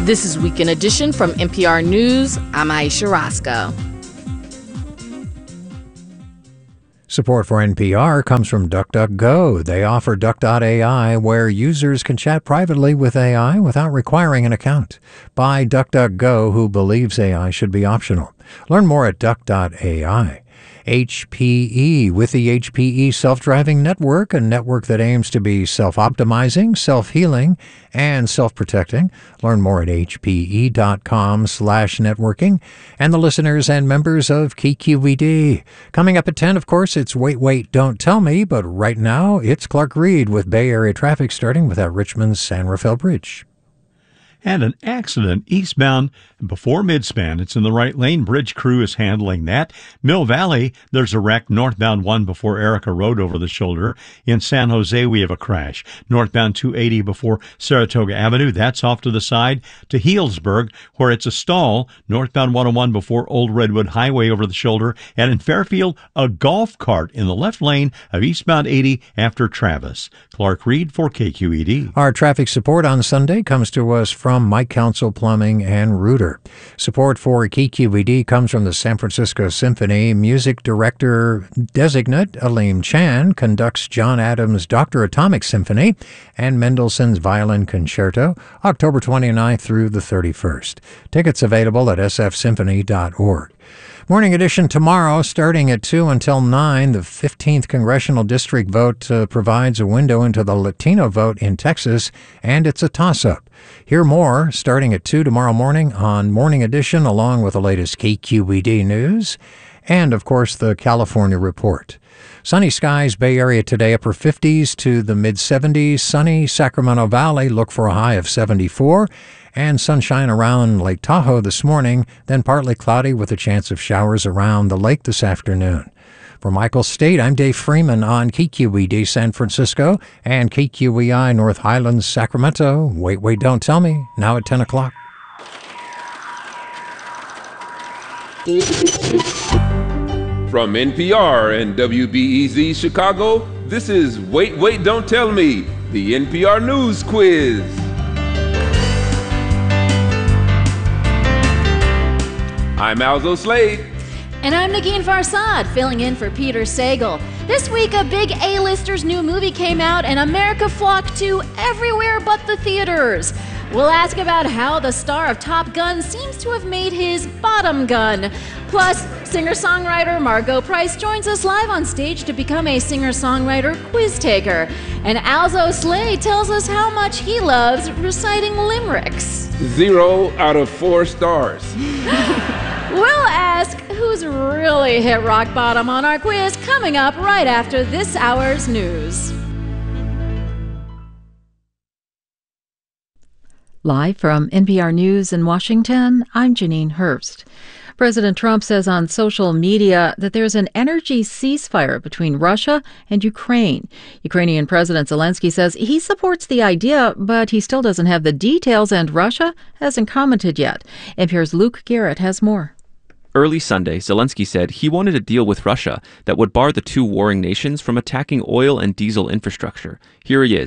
This is Weekend Edition from NPR News. I'm Aisha Roscoe. Support for NPR comes from DuckDuckGo. They offer Duck.ai, where users can chat privately with AI without requiring an account. By DuckDuckGo, who believes AI should be optional. Learn more at Duck.ai. HPE. With the HPE Self-Driving Network, a network that aims to be self-optimizing, self-healing, and self-protecting. Learn more at hpe.com/networking. And the listeners and members of KQED. Coming up at 10, of course, it's Wait, Don't Tell Me, but right now, it's Clark Reed with Bay Area traffic starting with that Richmond San Rafael Bridge. And an accident eastbound before Midspan. It's in the right lane. Bridge crew is handling that. Mill Valley, there's a wreck northbound 1 before Erica Road over the shoulder. In San Jose, we have a crash. Northbound 280 before Saratoga Avenue. That's off to the side to Healdsburg, where it's a stall. Northbound 101 before Old Redwood Highway over the shoulder. And in Fairfield, a golf cart in the left lane of eastbound 80 after Travis. Clark Reed for KQED. Our traffic support on Sunday comes to us from Mike Council Plumbing and Rooter. Support for KQED comes from the San Francisco Symphony. Music director designate Aleem Chan conducts John Adams' Dr. Atomic Symphony and Mendelssohn's Violin Concerto, October 29th through the 31st. Tickets available at sfsymphony.org. Morning edition tomorrow, starting at 2 until 9. The 15th Congressional District vote provides a window into the Latino vote in Texas, and it's a toss-up. Hear more starting at 2 tomorrow morning on Morning Edition, along with the latest KQED news, and, of course, the California Report. Sunny skies, Bay Area today, upper 50s to the mid-70s. Sunny, Sacramento Valley, look for a high of 74. And sunshine around Lake Tahoe this morning, then partly cloudy with a chance of showers around the lake this afternoon. For Michael State, I'm Dave Freeman on KQED San Francisco and KQEI North Highlands, Sacramento. Wait, Don't Tell Me, now at 10 o'clock. From NPR and WBEZ Chicago, this is Wait, Don't Tell Me, the NPR News Quiz. I'm Alzo Slade. And I'm Nagin Farsad, filling in for Peter Sagal. This week, a big A-lister's new movie came out, and America flocked to everywhere but the theaters. We'll ask about how the star of Top Gun seems to have made his bottom gun. Plus, singer-songwriter Margot Price joins us live on stage to become a singer-songwriter quiz taker. And Alzo Slade tells us how much he loves reciting limericks. 0 out of 4 stars. We'll ask who's really hit rock bottom on our quiz coming up right after this hour's news. Live from NPR News in Washington, I'm Janine Hurst. President Trump says on social media that there's an energy ceasefire between Russia and Ukraine. Ukrainian President Zelensky says he supports the idea, but he still doesn't have the details, and Russia hasn't commented yet. NPR's Luke Garrett has more. Early Sunday, Zelensky said he wanted a deal with Russia that would bar the two warring nations from attacking oil and diesel infrastructure. Here he is